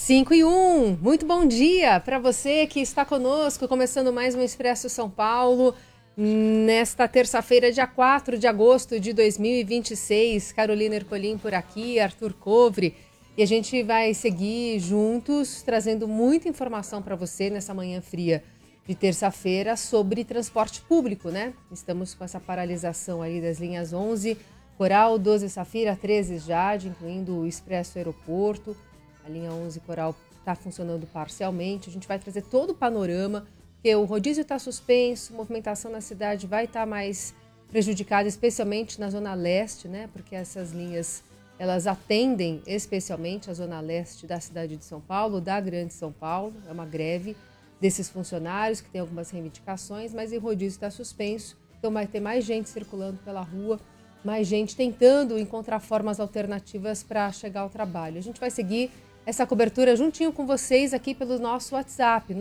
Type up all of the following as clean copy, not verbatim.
5:01, muito bom dia para você que está conosco, começando mais um Expresso São Paulo, nesta terça-feira, dia 4 de agosto de 2026, Carolina Ercolim por aqui, Arthur Covre, e a gente vai seguir juntos, trazendo muita informação para você nessa manhã fria de terça-feira sobre transporte público, né? Estamos com essa paralisação aí das linhas 11, Coral, 12 Safira, 13 Jade, incluindo o Expresso Aeroporto. A linha 11 Coral está funcionando parcialmente. A gente vai trazer todo o panorama, porque o rodízio está suspenso, a movimentação na cidade vai estar mais prejudicada, especialmente na Zona Leste, né? Porque essas linhas, elas atendem especialmente a Zona Leste da cidade de São Paulo, da Grande São Paulo. É uma greve desses funcionários que tem algumas reivindicações, mas o rodízio está suspenso, então vai ter mais gente circulando pela rua, mais gente tentando encontrar formas alternativas para chegar ao trabalho. A gente vai seguir essa cobertura juntinho com vocês aqui pelo nosso WhatsApp,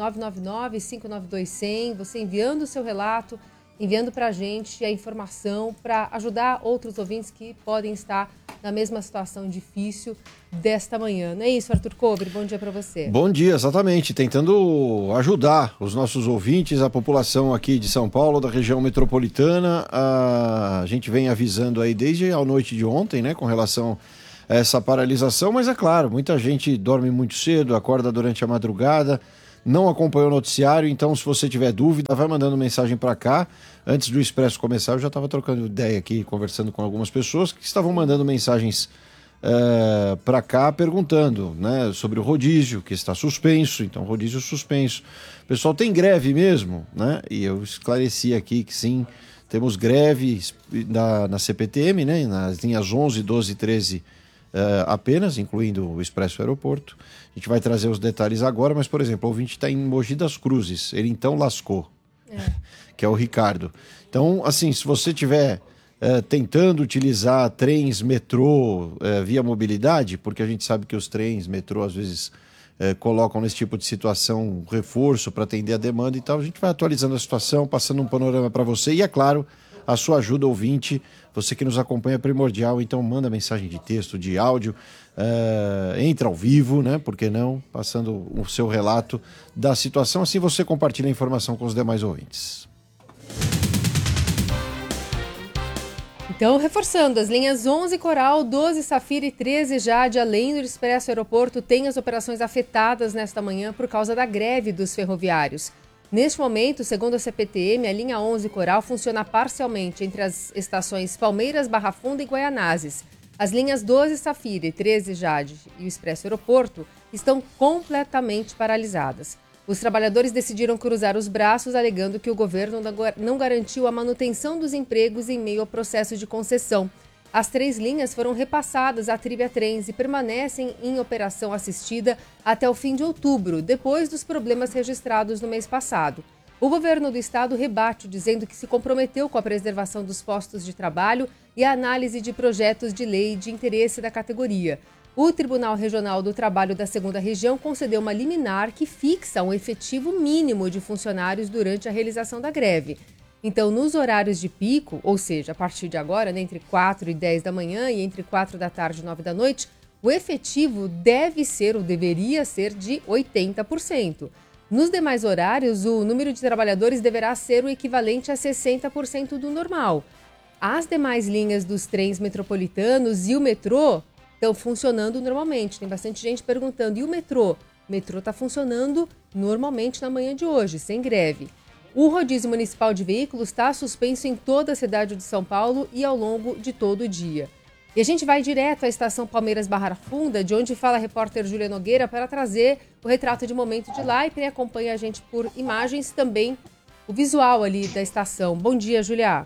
999-592-100, você enviando o seu relato, enviando para a gente a informação para ajudar outros ouvintes que podem estar na mesma situação difícil desta manhã. Não é isso, Arthur Covre? Bom dia para você. Bom dia, exatamente. Tentando ajudar os nossos ouvintes, a população aqui de São Paulo, da região metropolitana. A gente vem avisando aí desde a noite de ontem, né, com relação a essa paralisação, mas é claro, muita gente dorme muito cedo, acorda durante a madrugada, não acompanhou o noticiário, então se você tiver dúvida, vai mandando mensagem para cá. Antes do Expresso começar, eu já estava trocando ideia aqui, conversando com algumas pessoas que estavam mandando mensagens para cá, perguntando, né, sobre o rodízio, que está suspenso, então rodízio suspenso. O pessoal tem greve mesmo, né? E eu esclareci aqui que sim, temos greve na CPTM, né, nas linhas 11, 12 e 13 apenas, incluindo o Expresso Aeroporto. A gente vai trazer os detalhes agora, mas, por exemplo, o ouvinte está em Mogi das Cruzes, ele então lascou, que é o Ricardo. Então, assim, se você tiver tentando utilizar trens, metrô, via mobilidade, porque a gente sabe que os trens, metrô, às vezes colocam nesse tipo de situação reforço para atender a demanda e tal, a gente vai atualizando a situação, passando um panorama para você e, é claro, a sua ajuda, ouvinte, você que nos acompanha é primordial, então manda mensagem de texto, de áudio, entra ao vivo, né? Por que não? Passando o seu relato da situação, assim você compartilha a informação com os demais ouvintes. Então, reforçando, as linhas 11 Coral, 12 Safira e 13 Jade, além do Expresso Aeroporto, têm as operações afetadas nesta manhã por causa da greve dos ferroviários. Neste momento, segundo a CPTM, a linha 11 Coral funciona parcialmente entre as estações Palmeiras, Barra Funda e Guaianazes. As linhas 12 Safira e 13 Jade e o Expresso Aeroporto estão completamente paralisadas. Os trabalhadores decidiram cruzar os braços, alegando que o governo não garantiu a manutenção dos empregos em meio ao processo de concessão. As 3 linhas foram repassadas à Trivia Trens e permanecem em operação assistida até o fim de outubro, depois dos problemas registrados no mês passado. O governo do estado rebate, dizendo que se comprometeu com a preservação dos postos de trabalho e a análise de projetos de lei de interesse da categoria. O Tribunal Regional do Trabalho da 2ª Região concedeu uma liminar que fixa um efetivo mínimo de funcionários durante a realização da greve. Então, nos horários de pico, ou seja, a partir de agora, né, entre 4 e 10 da manhã e entre 4 da tarde e 9 da noite, o efetivo deve ser ou deveria ser de 80%. Nos demais horários, o número de trabalhadores deverá ser o equivalente a 60% do normal. As demais linhas dos trens metropolitanos e o metrô estão funcionando normalmente. Tem bastante gente perguntando, e o metrô? O metrô está funcionando normalmente na manhã de hoje, sem greve. O rodízio municipal de veículos está suspenso em toda a cidade de São Paulo e ao longo de todo o dia. E a gente vai direto à estação Palmeiras Barra Funda, de onde fala a repórter Júlia Nogueira, para trazer o retrato de momento de lá, e quem acompanha a gente por imagens também o visual ali da estação. Bom dia, Júlia.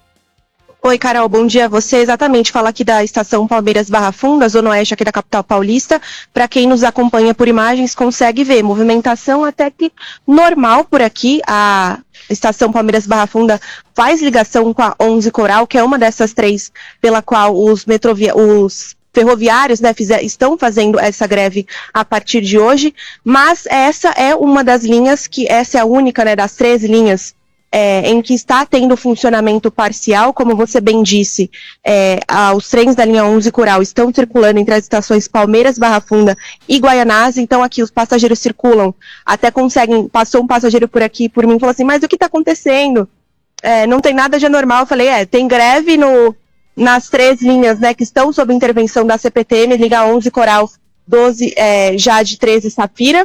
Oi, Carol, bom dia a você. Exatamente, fala aqui da estação Palmeiras Barra Funda, zona oeste aqui da capital paulista. Para quem nos acompanha por imagens, consegue ver movimentação até que normal por aqui. A estação Palmeiras Barra Funda faz ligação com a 11 Coral, que é uma dessas 3 pela qual os ferroviários, né, estão fazendo essa greve a partir de hoje, mas essa é uma das linhas essa é a única, né, das 13 linhas em que está tendo funcionamento parcial, como você bem disse, os trens da linha 11 Coral estão circulando entre as estações Palmeiras, Barra Funda e Guaianazes, então aqui os passageiros circulam, até passou um passageiro por aqui, por mim, e falou assim, mas o que está acontecendo? Não tem nada de anormal. Eu falei, tem greve nas 3 linhas, né, que estão sob intervenção da CPTM, linha 11 Coral, 12, Jade, 13 Safira,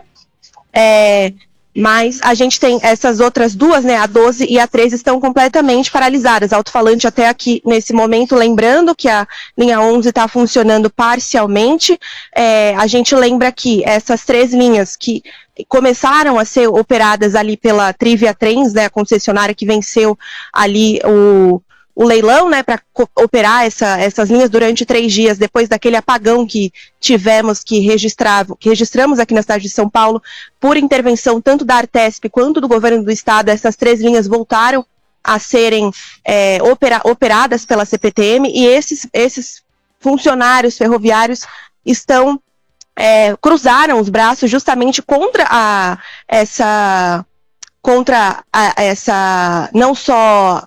mas a gente tem essas outras 2, né, a 12 e a 13 estão completamente paralisadas. Alto-falante até aqui nesse momento, lembrando que a linha 11 está funcionando parcialmente. A gente lembra que essas 3 linhas que começaram a ser operadas ali pela Trivia Trens, né, a concessionária que venceu ali o leilão, né, para operar essas linhas durante 3 dias, depois daquele apagão que tivemos, que registramos aqui na cidade de São Paulo, por intervenção tanto da Artesp quanto do governo do estado. Essas 3 linhas voltaram a serem operadas pela CPTM, e esses funcionários ferroviários cruzaram os braços justamente contra não só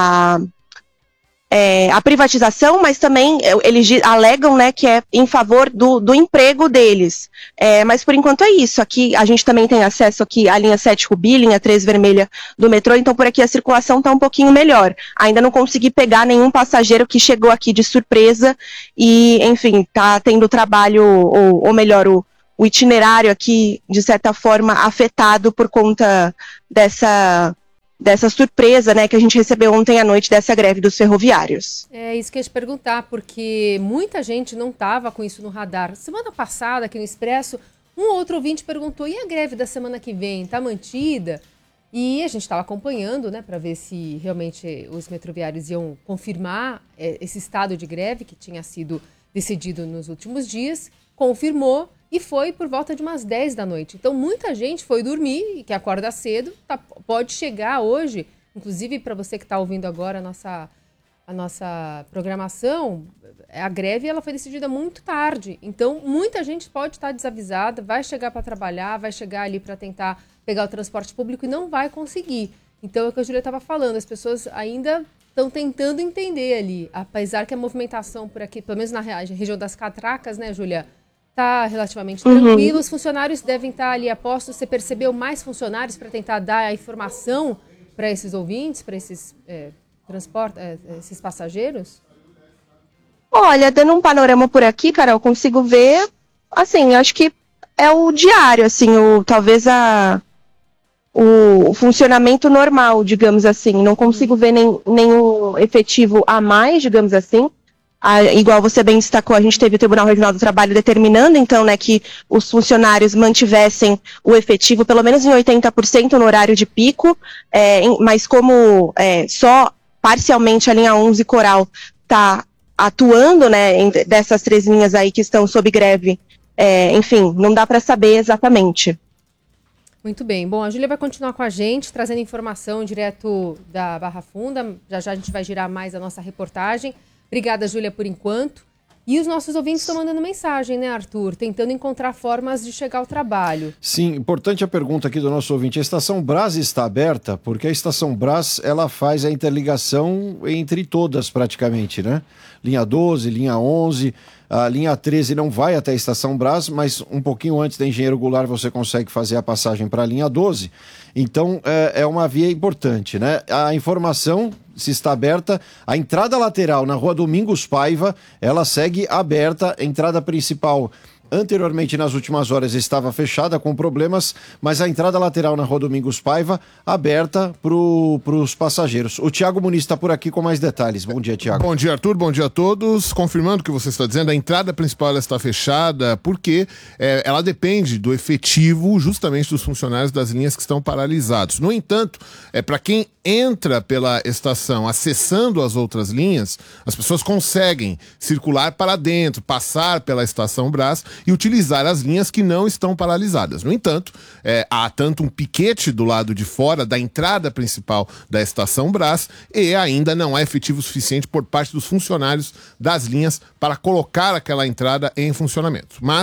a privatização, mas também eles alegam, né, que é em favor do emprego deles. Mas por enquanto é isso. Aqui a gente também tem acesso aqui à linha 7 Rubi, linha 3 vermelha do metrô, então por aqui a circulação está um pouquinho melhor. Ainda não consegui pegar nenhum passageiro que chegou aqui de surpresa e, enfim, está tendo trabalho, ou melhor, o itinerário aqui, de certa forma, afetado por conta dessa surpresa, né, que a gente recebeu ontem à noite dessa greve dos ferroviários. É isso que eu ia te perguntar, porque muita gente não estava com isso no radar. Semana passada, aqui no Expresso, um outro ouvinte perguntou, e a greve da semana que vem, está mantida? E a gente estava acompanhando, né, para ver se realmente os metroviários iam confirmar esse estado de greve que tinha sido decidido nos últimos dias, confirmou, e foi por volta de umas 10 da noite. Então, muita gente foi dormir e que acorda cedo, pode chegar hoje, inclusive para você que está ouvindo agora a nossa programação, a greve ela foi decidida muito tarde. Então, muita gente pode estar desavisada, vai chegar para trabalhar, vai chegar ali para tentar pegar o transporte público e não vai conseguir. Então, é o que a Júlia estava falando, as pessoas ainda estão tentando entender ali, apesar que a movimentação por aqui, pelo menos na região das Catracas, né, Júlia, está relativamente tranquilo. Os funcionários devem estar ali a postos. Você percebeu mais funcionários para tentar dar a informação para esses ouvintes, para esses esses passageiros? Olha, dando um panorama por aqui, Carol, eu consigo ver, assim, acho que é o diário, assim, talvez o funcionamento normal, digamos assim. Não consigo ver nenhum efetivo a mais, digamos assim. Igual você bem destacou, a gente teve o Tribunal Regional do Trabalho determinando, então, né, que os funcionários mantivessem o efetivo pelo menos em 80% no horário de pico, mas como só parcialmente a linha 11 Coral está atuando, né, dessas 3 linhas aí que estão sob greve, enfim, não dá para saber exatamente. Muito bem. Bom, a Júlia vai continuar com a gente, trazendo informação direto da Barra Funda. Já já a gente vai girar mais a nossa reportagem. Obrigada, Júlia, por enquanto. E os nossos ouvintes estão mandando mensagem, né, Arthur? Tentando encontrar formas de chegar ao trabalho. Sim, importante a pergunta aqui do nosso ouvinte. A Estação Brás está aberta? Porque a Estação Brás, ela faz a interligação entre todas, praticamente, né? Linha 12, linha 11, a linha 13 não vai até a Estação Brás, mas um pouquinho antes da Engenheiro Goulart você consegue fazer a passagem para a linha 12. Então, é uma via importante, né? A informação, se está aberta, a entrada lateral na Rua Domingos Paiva, ela segue aberta, a entrada principal anteriormente, nas últimas horas, estava fechada com problemas, mas a entrada lateral na Rua Domingos Paiva aberta para os passageiros. O Tiago Muniz está por aqui com mais detalhes. Bom dia, Tiago. Bom dia, Arthur. Bom dia a todos. Confirmando o que você está dizendo, a entrada principal ela está fechada porque ela depende do efetivo justamente dos funcionários das linhas que estão paralisados. No entanto, para quem entra pela estação acessando as outras linhas, as pessoas conseguem circular para dentro, passar pela Estação Brás e utilizar as linhas que não estão paralisadas. No entanto, há tanto um piquete do lado de fora da entrada principal da Estação Brás e ainda não há efetivo suficiente por parte dos funcionários das linhas para colocar aquela entrada em funcionamento. Mas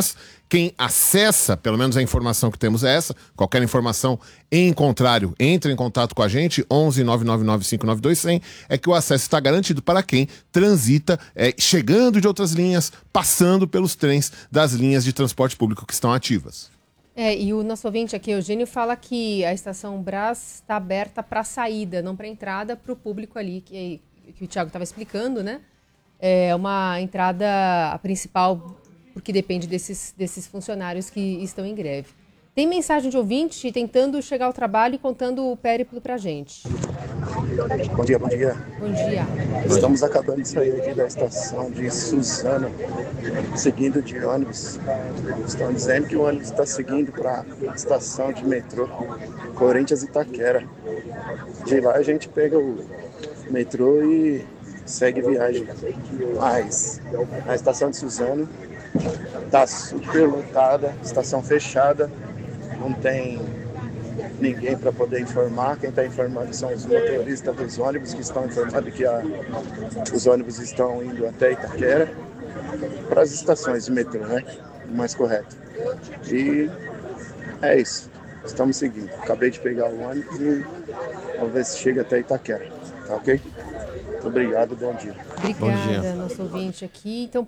Quem acessa, pelo menos a informação que temos é essa, qualquer informação em contrário, entre em contato com a gente, 11 999 592 100, é que o acesso está garantido para quem transita, chegando de outras linhas, passando pelos trens das linhas de transporte público que estão ativas. E o nosso ouvinte aqui, Eugênio, fala que a estação Brás está aberta para saída, não para entrada, para o público ali, que o Thiago estava explicando, né? É uma entrada a principal, porque depende desses funcionários que estão em greve. Tem mensagem de ouvinte tentando chegar ao trabalho e contando o périplo para a gente. Bom dia, bom dia. Bom dia. Estamos acabando de sair aqui da estação de Suzano, seguindo de ônibus. Estão dizendo que o ônibus está seguindo para a estação de metrô Corinthians Itaquera. De lá a gente pega o metrô e segue viagem. Mas a estação de Suzano está super lotada, estação fechada, não tem ninguém para poder informar. Quem está informando são os motoristas dos ônibus, que estão informando que os ônibus estão indo até Itaquera, para as estações de metrô, né? O mais correto. E é isso. Estamos seguindo. Acabei de pegar o ônibus e vamos ver se chega até Itaquera. Tá ok? Muito obrigado, bom dia. Obrigada, nosso ouvinte aqui. Então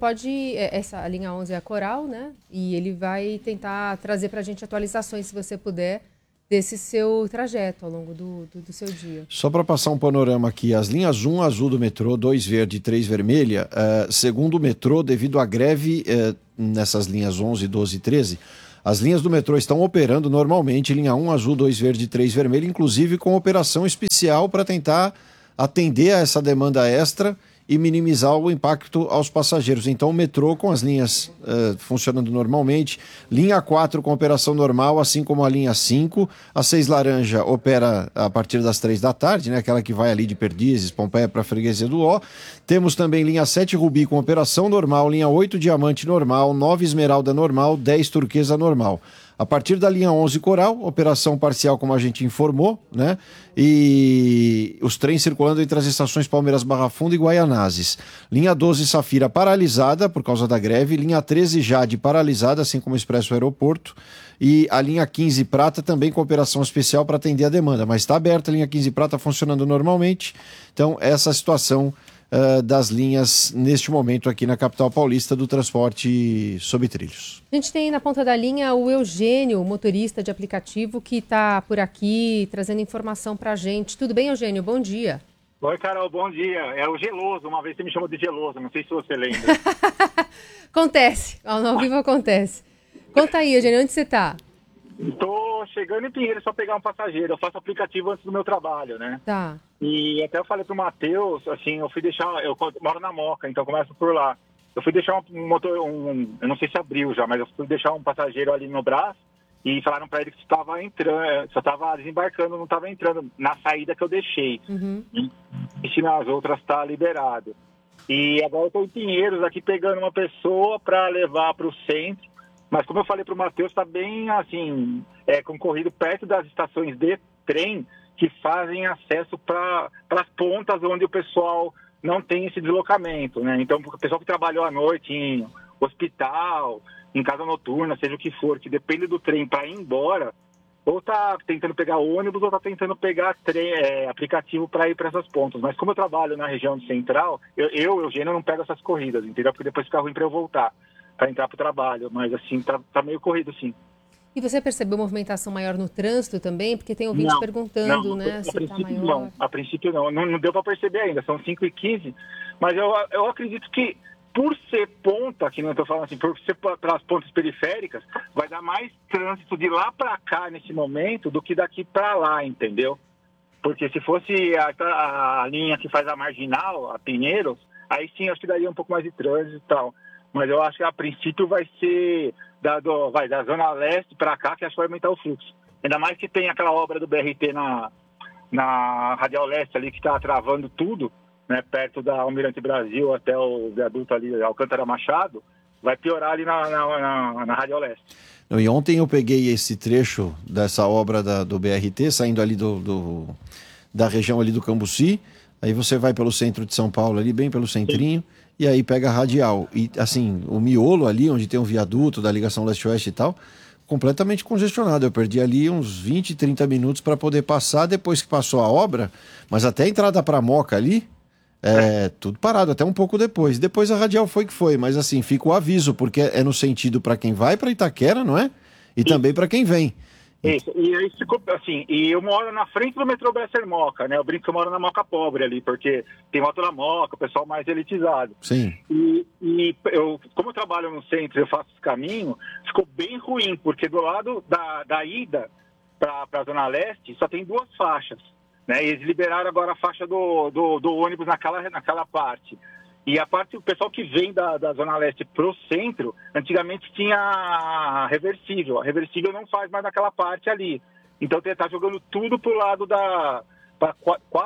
a linha 11 é a Coral, né? E ele vai tentar trazer para a gente atualizações, se você puder, desse seu trajeto ao longo do seu dia. Só para passar um panorama aqui, as linhas 1 azul do metrô, 2 verde e 3 vermelha, segundo o metrô, devido à greve nessas linhas 11, 12 e 13, as linhas do metrô estão operando normalmente, linha 1 azul, 2 verde e 3 vermelha, inclusive com operação especial para tentar atender a essa demanda extra e minimizar o impacto aos passageiros. Então o metrô com as linhas funcionando normalmente, linha 4 com operação normal, assim como a linha 5, a 6 laranja opera a partir das 3 da tarde, né? Aquela que vai ali de Perdizes, Pompeia para Freguesia do Ó. Temos também linha 7 Rubi com operação normal, linha 8 Diamante normal, 9 Esmeralda normal, 10 Turquesa normal. A partir da linha 11 Coral, operação parcial, como a gente informou, né? E os trens circulando entre as estações Palmeiras Barra Funda e Guaianazes. Linha 12 Safira paralisada por causa da greve. Linha 13 Jade paralisada, assim como o Expresso Aeroporto. E a linha 15 Prata também com operação especial para atender a demanda. Mas está aberta a linha 15 Prata funcionando normalmente. Então, essa situação das linhas neste momento aqui na capital paulista do transporte sob trilhos. A gente tem na ponta da linha o Eugênio, motorista de aplicativo, que está por aqui trazendo informação para a gente. Tudo bem, Eugênio? Bom dia. Oi, Carol, bom dia. É o Geloso, uma vez você me chamou de Geloso, não sei se você lembra. Acontece, ao vivo acontece. Conta aí, Eugênio, onde você está? Estou chegando em Pinheiros só pegar um passageiro, eu faço aplicativo antes do meu trabalho, né? Tá. E até eu falei pro Matheus, assim, eu moro na Moca, então eu começo por lá. Eu fui deixar eu não sei se abriu já, mas eu fui deixar um passageiro ali no Brás e falaram para ele que estava entrando, só estava desembarcando, não estava entrando na saída que eu deixei. Uhum. E nas outras está liberado. E agora eu estou em Pinheiros aqui pegando uma pessoa para levar para o centro, mas como eu falei pro Matheus, está bem, assim, concorrido perto das estações de trem que fazem acesso para as pontas onde o pessoal não tem esse deslocamento, né? Então, o pessoal que trabalhou à noite em hospital, em casa noturna, seja o que for, que depende do trem para ir embora, ou tá tentando pegar ônibus ou tá tentando pegar aplicativo para ir para essas pontas. Mas como eu trabalho na região central, Eugênio, não pego essas corridas, entendeu? Porque depois fica ruim para eu voltar, para entrar para o trabalho. Mas, assim, tá meio corrido, sim. E você percebeu movimentação maior no trânsito também? Porque tem ouvintes perguntando, né? Se está maior. Não, a princípio não. Não deu para perceber ainda, são 5h15. Mas eu acredito que, por ser ponta, que não estou falando assim, por ser para as pontas periféricas, vai dar mais trânsito de lá para cá nesse momento do que daqui para lá, entendeu? Porque se fosse a linha que faz a marginal, a Pinheiros, aí sim acho que daria um pouco mais de trânsito e tal. Mas eu acho que a princípio vai ser da Zona Leste para cá, que acho que vai aumentar o fluxo. Ainda mais que tem aquela obra do BRT na Radial Leste ali, que está travando tudo, né, perto da Almirante Brasil até o viaduto ali, Alcântara Machado, vai piorar ali na Radial Leste. E ontem eu peguei esse trecho dessa obra do BRT, saindo ali da região ali do Cambuci, aí você vai pelo centro de São Paulo, ali bem pelo centrinho, e aí pega a radial. E assim, o miolo ali, onde tem um viaduto da ligação leste-oeste e tal, completamente congestionado. Eu perdi ali uns 20, 30 minutos para poder passar depois que passou a obra, mas até a entrada para a Moca ali, tudo parado, até um pouco depois. Depois a radial foi que foi, mas assim, fica o aviso, porque é no sentido para quem vai para Itaquera, não é? E também para quem vem. Isso, e aí ficou assim, e eu moro na frente do metrô Besser Moca, né? Eu brinco que eu moro na Moca Pobre ali, porque tem moto na Moca, o pessoal mais elitizado. Sim. E eu, como eu trabalho no centro, eu faço esse caminho, ficou bem ruim, porque do lado da ida para a Zona Leste só tem 2 faixas, né? E eles liberaram agora a faixa do ônibus naquela parte. E a parte, o pessoal que vem da Zona Leste pro centro, antigamente tinha reversível. A reversível não faz mais naquela parte ali. Então tá jogando tudo pro lado para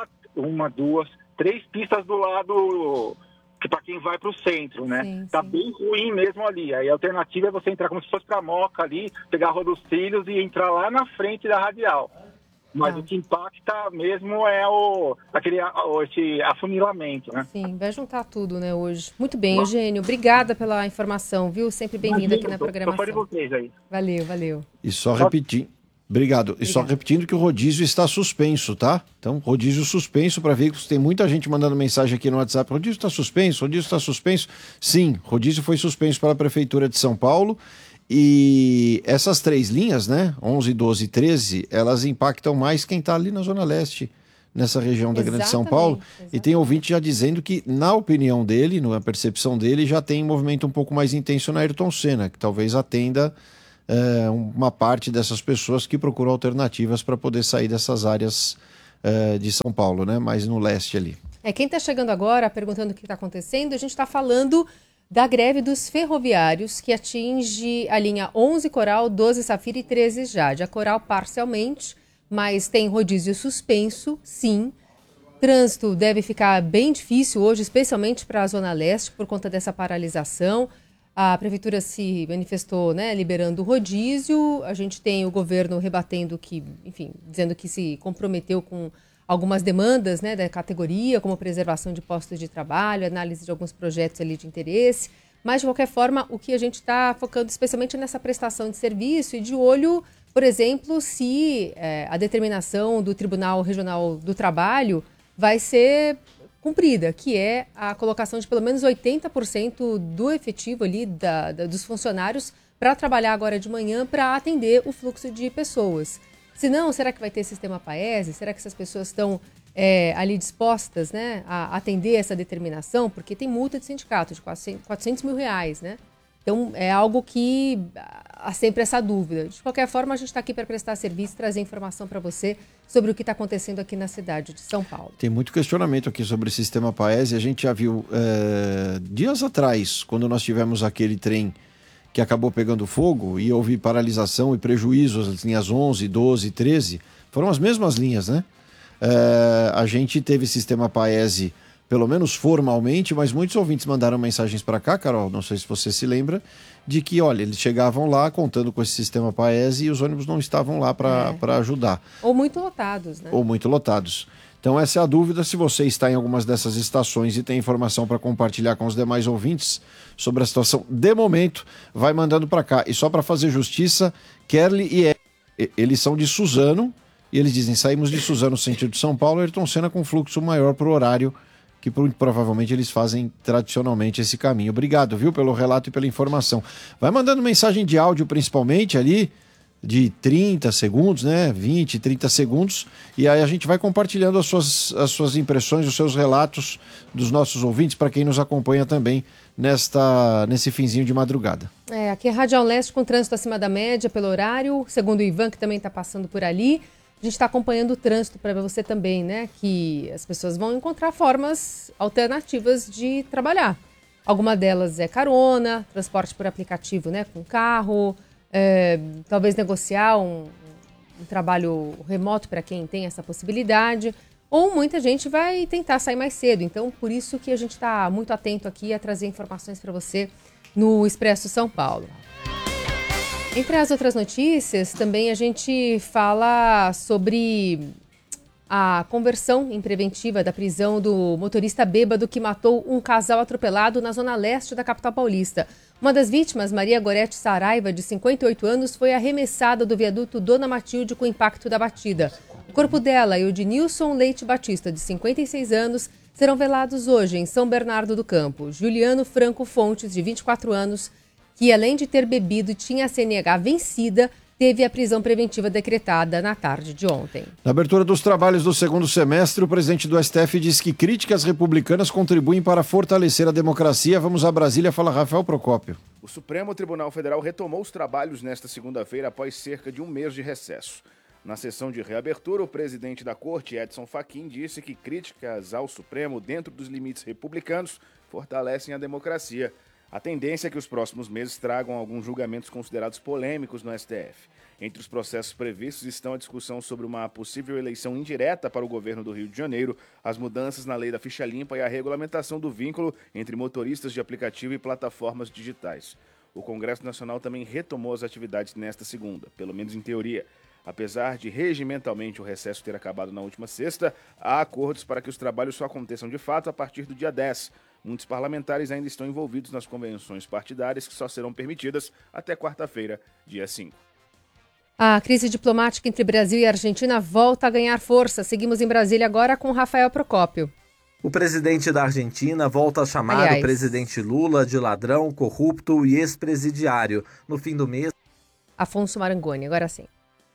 3 pistas do lado que para quem vai pro centro, né? Sim, tá sim. bem ruim mesmo ali. Aí a alternativa é você entrar como se fosse pra Moca ali, pegar a Rua dos Trilhos e entrar lá na frente da radial. Mas o que impacta mesmo é esse afunilamento, né? Sim, vai juntar tudo, né, hoje. Muito bem, Eugênio. Obrigada pela informação, viu? Sempre bem-vindo aqui na programação. Tô fora de vocês aí. Valeu. E só repetindo. Obrigado. E só repetindo que o rodízio está suspenso, tá? Então, rodízio suspenso para veículos. Tem muita gente mandando mensagem aqui no WhatsApp. Rodízio está suspenso? Sim, rodízio foi suspenso pela Prefeitura de São Paulo. E essas 3 linhas, né, 11, 12 e 13, elas impactam mais quem está ali na Zona Leste, nessa região da Grande São Paulo. E tem ouvinte já dizendo que, na opinião dele, na percepção dele, já tem movimento um pouco mais intenso na Ayrton Senna, que talvez atenda uma parte dessas pessoas que procuram alternativas para poder sair dessas áreas de São Paulo, né, mais no leste ali. Quem está chegando agora, perguntando o que está acontecendo, a gente está falando da greve dos ferroviários, que atinge a linha 11 Coral, 12 Safira e 13 Jade. A Coral parcialmente, mas tem rodízio suspenso, sim. Trânsito deve ficar bem difícil hoje, especialmente para a Zona Leste, por conta dessa paralisação. A Prefeitura se manifestou, né, liberando o rodízio. A gente tem o governo rebatendo que, enfim, dizendo que se comprometeu com algumas demandas, né, da categoria, como preservação de postos de trabalho, análise de alguns projetos ali de interesse. Mas, de qualquer forma, o que a gente está focando especialmente nessa prestação de serviço e de olho, por exemplo, se a determinação do Tribunal Regional do Trabalho vai ser cumprida, que é a colocação de pelo menos 80% do efetivo ali dos funcionários para trabalhar agora de manhã para atender o fluxo de pessoas. Se não, será que vai ter sistema Paese? Será que essas pessoas estão ali dispostas, né, a atender essa determinação? Porque tem multa de sindicato de 400 mil reais, né? Então, é algo que há sempre essa dúvida. De qualquer forma, a gente está aqui para prestar serviço e trazer informação para você sobre o que está acontecendo aqui na cidade de São Paulo. Tem muito questionamento aqui sobre o sistema Paese. A gente já viu dias atrás, quando nós tivemos aquele trem que acabou pegando fogo e houve paralisação e prejuízos, as linhas 11, 12, 13, foram as mesmas linhas, né? A gente teve sistema Paese, pelo menos formalmente, mas muitos ouvintes mandaram mensagens para cá, Carol, não sei se você se lembra, de que, olha, eles chegavam lá contando com esse sistema Paese e os ônibus não estavam lá para ajudar. Ou muito lotados, né? Ou muito lotados. Então essa é a dúvida. Se você está em algumas dessas estações e tem informação para compartilhar com os demais ouvintes sobre a situação, de momento, vai mandando para cá. E só para fazer justiça, Kerly e eles são de Suzano, e eles dizem, saímos de Suzano, sentido de São Paulo, Ayrton Senna com fluxo maior para o horário, que provavelmente eles fazem tradicionalmente esse caminho. Obrigado, viu, pelo relato e pela informação. Vai mandando mensagem de áudio, principalmente ali, de 30 segundos, né? 20, 30 segundos. E aí a gente vai compartilhando as suas impressões, os seus relatos dos nossos ouvintes, para quem nos acompanha também nesse finzinho de madrugada. Aqui é Radial Leste com trânsito acima da média pelo horário. Segundo o Ivan, que também está passando por ali. A gente está acompanhando o trânsito para você também, né? Que as pessoas vão encontrar formas alternativas de trabalhar. Alguma delas é carona, transporte por aplicativo, né? Com carro. Talvez negociar um trabalho remoto para quem tem essa possibilidade, ou muita gente vai tentar sair mais cedo. Então, por isso que a gente está muito atento aqui a trazer informações para você no Expresso São Paulo. Entre as outras notícias, também a gente fala sobre a conversão em preventiva da prisão do motorista bêbado que matou um casal atropelado na zona leste da capital paulista. Uma das vítimas, Maria Gorete Saraiva, de 58 anos, foi arremessada do viaduto Dona Matilde com o impacto da batida. O corpo dela e o de Nilson Leite Batista, de 56 anos, serão velados hoje em São Bernardo do Campo. Juliano Franco Fontes, de 24 anos, que além de ter bebido e tinha a CNH vencida, teve a prisão preventiva decretada na tarde de ontem. Na abertura dos trabalhos do segundo semestre, o presidente do STF disse que críticas republicanas contribuem para fortalecer a democracia. Vamos a Brasília, fala Rafael Procópio. O Supremo Tribunal Federal retomou os trabalhos nesta segunda-feira após cerca de um mês de recesso. Na sessão de reabertura, o presidente da Corte, Edson Fachin, disse que críticas ao Supremo dentro dos limites republicanos fortalecem a democracia. A tendência é que os próximos meses tragam alguns julgamentos considerados polêmicos no STF. Entre os processos previstos estão a discussão sobre uma possível eleição indireta para o governo do Rio de Janeiro, as mudanças na lei da ficha limpa e a regulamentação do vínculo entre motoristas de aplicativo e plataformas digitais. O Congresso Nacional também retomou as atividades nesta segunda, pelo menos em teoria. Apesar de regimentalmente o recesso ter acabado na última sexta, há acordos para que os trabalhos só aconteçam de fato a partir do dia 10. Muitos parlamentares ainda estão envolvidos nas convenções partidárias que só serão permitidas até quarta-feira, dia 5. A crise diplomática entre Brasil e Argentina volta a ganhar força. Seguimos em Brasília agora com Rafael Procópio. O presidente da Argentina volta a chamar o presidente Lula de ladrão, corrupto e ex-presidiário. No fim do mês... Afonso Marangoni, agora sim.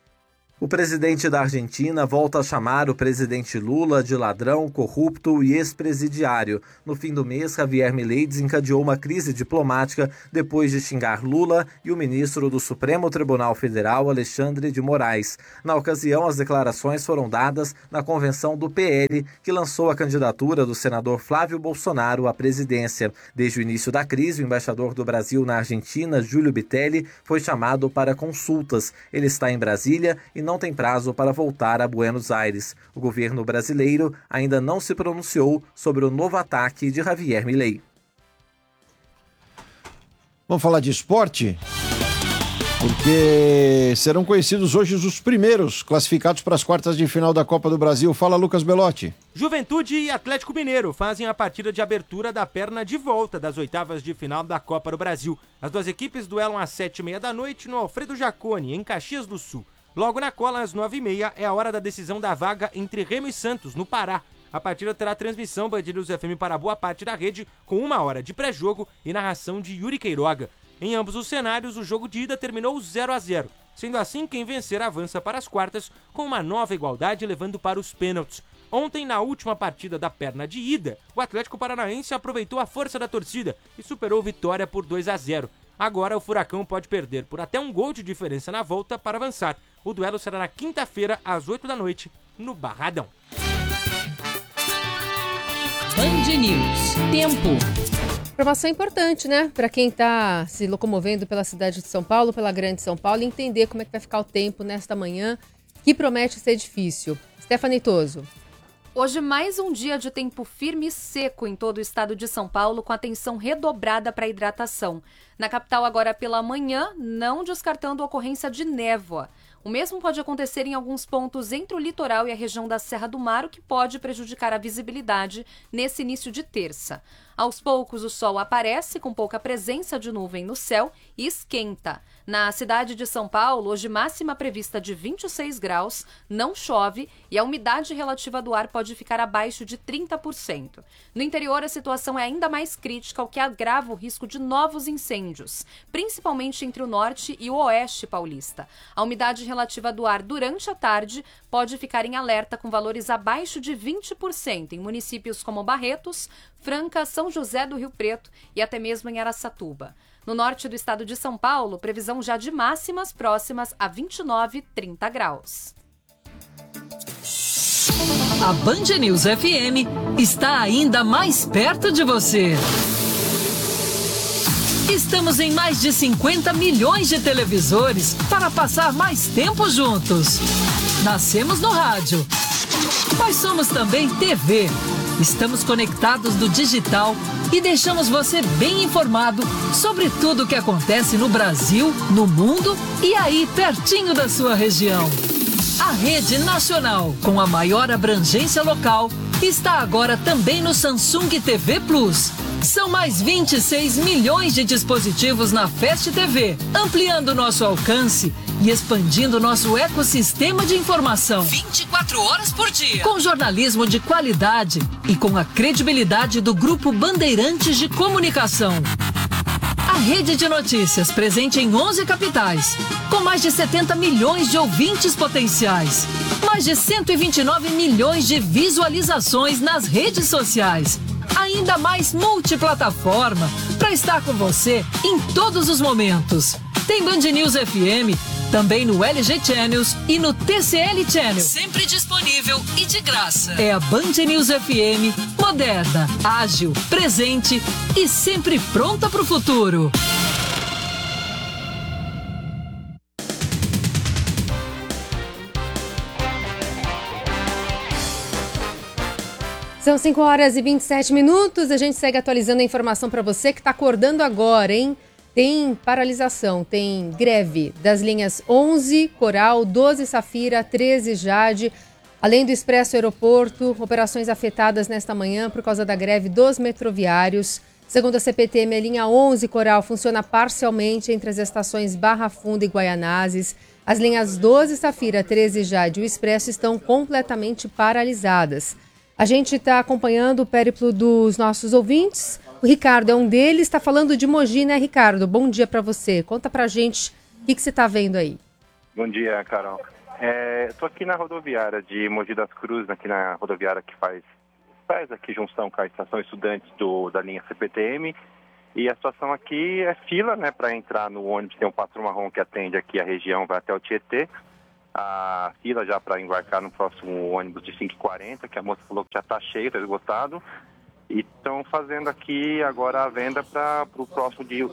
O presidente da Argentina volta a chamar o presidente Lula de ladrão, corrupto e ex-presidiário. No fim do mês, Javier Milei desencadeou uma crise diplomática depois de xingar Lula e o ministro do Supremo Tribunal Federal, Alexandre de Moraes. Na ocasião, as declarações foram dadas na convenção do PL, que lançou a candidatura do senador Flávio Bolsonaro à presidência. Desde o início da crise, o embaixador do Brasil na Argentina, Júlio Bitelli, foi chamado para consultas. Ele está em Brasília e não tem prazo para voltar a Buenos Aires. O governo brasileiro ainda não se pronunciou sobre o novo ataque de Javier Milei. Vamos falar de esporte? Porque serão conhecidos hoje os primeiros classificados para as quartas de final da Copa do Brasil. Fala, Lucas Belotti. Juventude e Atlético Mineiro fazem a partida de abertura da perna de volta das oitavas de final da Copa do Brasil. As duas equipes duelam às 7h30 da noite no Alfredo Jaconi, em Caxias do Sul. Logo na cola, às 9h30, é a hora da decisão da vaga entre Remo e Santos, no Pará. A partida terá transmissão Band News FM para boa parte da rede, com 1 hora de pré-jogo e narração de Yuri Queiroga. Em ambos os cenários, o jogo de ida terminou 0-0. Sendo assim, quem vencer avança para as quartas, com uma nova igualdade levando para os pênaltis. Ontem, na última partida da perna de ida, o Atlético Paranaense aproveitou a força da torcida e superou a vitória por 2-0. Agora, o Furacão pode perder por até um gol de diferença na volta para avançar. O duelo será na quinta-feira, às 8 da noite, no Barradão. Band News. Tempo. Informação importante, né? Para quem está se locomovendo pela cidade de São Paulo, pela Grande São Paulo, entender como é que vai ficar o tempo nesta manhã, que promete ser difícil. Stephanie Toso. Hoje, mais um dia de tempo firme e seco em todo o estado de São Paulo, com atenção redobrada para a hidratação. Na capital, agora pela manhã, não descartando a ocorrência de névoa. O mesmo pode acontecer em alguns pontos entre o litoral e a região da Serra do Mar, o que pode prejudicar a visibilidade nesse início de terça. Aos poucos, o sol aparece com pouca presença de nuvem no céu e esquenta. Na cidade de São Paulo, hoje máxima prevista de 26 graus, não chove e a umidade relativa do ar pode ficar abaixo de 30%. No interior, a situação é ainda mais crítica, o que agrava o risco de novos incêndios, principalmente entre o norte e o oeste paulista. A umidade relativa do ar durante a tarde pode ficar em alerta com valores abaixo de 20% em municípios como Barretos, Franca, São José do Rio Preto e até mesmo em Araçatuba. No norte do estado de São Paulo, previsão já de máximas próximas a 29 e 30 graus. A Band News FM está ainda mais perto de você. Estamos em mais de 50 milhões de televisores para passar mais tempo juntos. Nascemos no rádio, mas somos também TV. Estamos conectados no digital e deixamos você bem informado sobre tudo o que acontece no Brasil, no mundo e aí pertinho da sua região. A rede nacional, com a maior abrangência local, está agora também no Samsung TV Plus. São mais 26 milhões de dispositivos na Fast TV, ampliando nosso alcance e expandindo nosso ecossistema de informação. 24 horas por dia. Com jornalismo de qualidade e com a credibilidade do Grupo Bandeirantes de Comunicação. A rede de notícias presente em 11 capitais, com mais de 70 milhões de ouvintes potenciais, mais de 129 milhões de visualizações nas redes sociais, ainda mais multiplataforma para estar com você em todos os momentos. Tem Band News FM, também no LG Channels e no TCL Channel. Sempre disponível e de graça. É a Band News FM, moderna, ágil, presente e sempre pronta para o futuro. São 5 horas e 27 minutos. A gente segue atualizando a informação para você que está acordando agora, hein? Tem paralisação, tem greve das linhas 11 Coral, 12 Safira, 13 Jade, além do Expresso Aeroporto, operações afetadas nesta manhã por causa da greve dos metroviários. Segundo a CPTM, a linha 11 Coral funciona parcialmente entre as estações Barra Funda e Guaianazes. As linhas 12 Safira, 13 Jade e o Expresso estão completamente paralisadas. A gente está acompanhando o périplo dos nossos ouvintes. O Ricardo é um deles, está falando de Mogi, né, Ricardo? Bom dia para você. Conta pra gente o que você está vendo aí. Bom dia, Carol. Estou aqui na rodoviária de Mogi das Cruzes, aqui na rodoviária que faz aqui junção com a estação Estudantes da linha CPTM. E a situação aqui é fila, né, para entrar no ônibus. Tem um Patrão Marrom que atende aqui a região, vai até o Tietê. A fila já para embarcar no próximo ônibus de 5h40, que a moça falou que já está cheio, está esgotado. E estão fazendo aqui agora a venda para o próximo de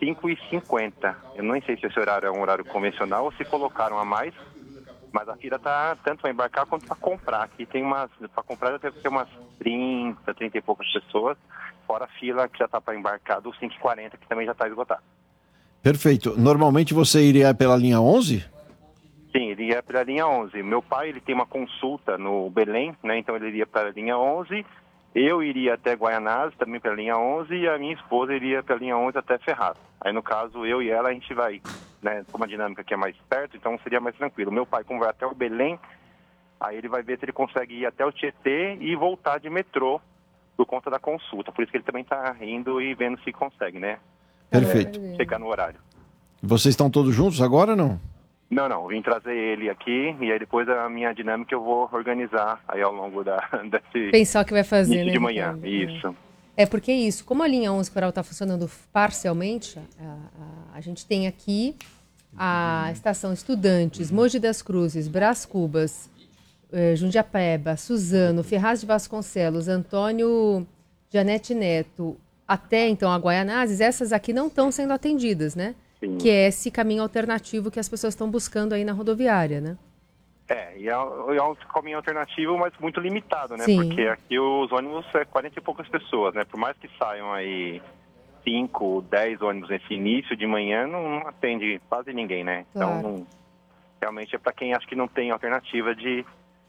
5h50. Eu não sei se esse horário é um horário convencional ou se colocaram a mais, mas a fila está tanto para embarcar quanto para comprar. Aqui tem para comprar já deve ter umas 30 e poucas pessoas, fora a fila que já está para embarcar do 5h40, que também já está esgotado. Perfeito. Normalmente você iria pela linha 11? Sim, ele ia pela linha 11. Meu pai, ele tem uma consulta no Belém, né? Então ele iria para a linha 11. Eu iria até Guaianazes, também pela linha 11, e a minha esposa iria pela linha 11 até Ferraz. Aí, no caso, eu e ela, a gente vai, né? Como a dinâmica aqui é mais perto, então seria mais tranquilo. Meu pai, como vai até o Belém, aí ele vai ver se ele consegue ir até o Tietê e voltar de metrô por conta da consulta. Por isso que ele também está indo e vendo se consegue, né? Perfeito. Chegar no horário. Vocês estão todos juntos agora ou não? Não, vim trazer ele aqui e aí depois a minha dinâmica eu vou organizar aí ao longo desse... Pensar o que vai fazer, né? De manhã, isso. É porque é isso, como a linha 11 Coral está funcionando parcialmente, a gente tem aqui a estação Estudantes, Mogi das Cruzes, Brás Cubas, Jundiapeba, Suzano, Ferraz de Vasconcelos, Antônio Janete Neto, até então a Guaianazes, essas aqui não estão sendo atendidas, né? Sim. Que é esse caminho alternativo que as pessoas estão buscando aí na rodoviária, né? E é um caminho alternativo, mas muito limitado, né? Sim. Porque aqui os ônibus é 40 e poucas pessoas, né? Por mais que saiam aí 5, 10 ônibus nesse início de manhã, não atende quase ninguém, né? Claro. Então, realmente é para quem acha que não tem alternativa de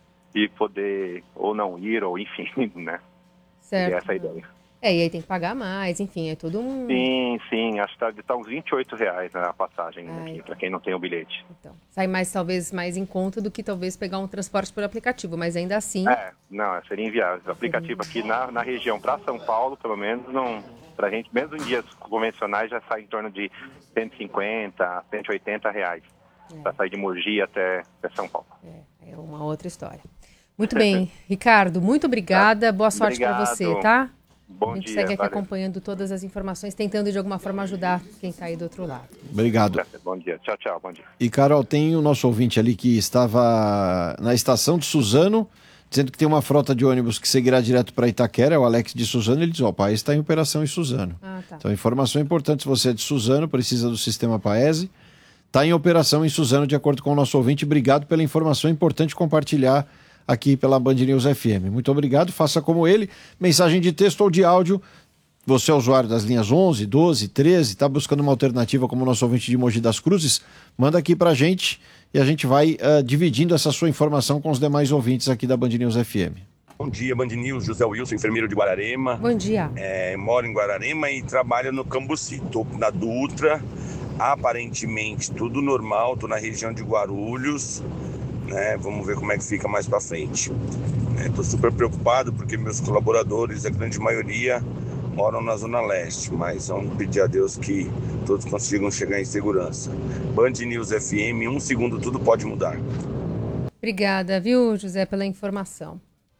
poder ou não ir, ou enfim, né? Certo. E essa é a ideia. E aí tem que pagar mais, enfim, é todo um... Sim, acho que está uns R$28 a passagem aqui, para quem não tem o bilhete. Então, sai talvez mais em conta do que talvez pegar um transporte por aplicativo, mas ainda assim... Não, seria inviável. O aplicativo aqui na região, para São Paulo, pelo menos, não... Pra gente, mesmo em dias convencionais, já sai em torno de R$150, R$180 para sair de Mogi até São Paulo. É uma outra história. Muito bem, Ricardo, muito obrigada, boa sorte para você, tá? Bom dia. A gente segue aqui acompanhando todas as informações, tentando de alguma forma ajudar quem está aí do outro lado. Obrigado. Bom dia. Tchau. Bom dia. E, Carol, tem o nosso ouvinte ali que estava na estação de Suzano, dizendo que tem uma frota de ônibus que seguirá direto para Itaquera, é o Alex de Suzano, ele diz, o Paese está em operação em Suzano. Tá. Então, informação importante, se você é de Suzano, precisa do sistema Paese, está em operação em Suzano, de acordo com o nosso ouvinte. Obrigado pela informação, importante compartilhar aqui pela Band News FM. Muito obrigado, faça como ele, mensagem de texto ou de áudio, você é usuário das linhas 11, 12, 13, está buscando uma alternativa como o nosso ouvinte de Mogi das Cruzes, manda aqui pra gente e a gente vai dividindo essa sua informação com os demais ouvintes aqui da Band News FM. Bom dia, Band News, José Wilson, enfermeiro de Guararema. Bom dia. Moro em Guararema e trabalho no Cambuci, estou na Dutra, aparentemente tudo normal, estou na região de Guarulhos, né? Vamos ver como é que fica mais para frente. Estou super preocupado porque meus colaboradores, a grande maioria, moram na Zona Leste, mas vamos pedir a Deus que todos consigam chegar em segurança. Band News FM, 1 segundo, tudo pode mudar. Obrigada, viu, José, pela informação.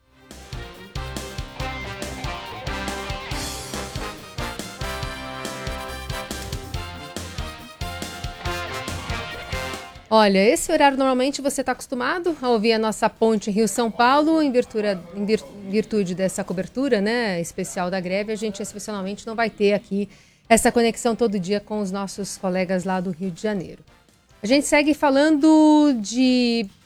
Olha, esse horário normalmente você está acostumado a ouvir a nossa ponte Rio-São Paulo, em virtude dessa cobertura, né, especial da greve, a gente excepcionalmente não vai ter aqui essa conexão todo dia com os nossos colegas lá do Rio de Janeiro. A gente segue falando de